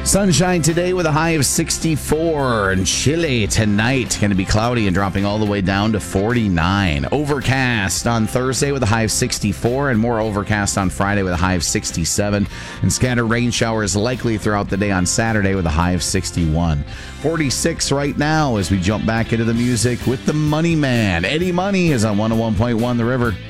Sunshine today with a high of 64, and chilly tonight. Going to be cloudy and dropping all the way down to 49. Overcast on Thursday with a high of 64, and more overcast on Friday with a high of 67. And scattered rain showers likely throughout the day on Saturday with a high of 61. 46 right now as we jump back into the music with the Money Man. Eddie Money is on 101.1 The River.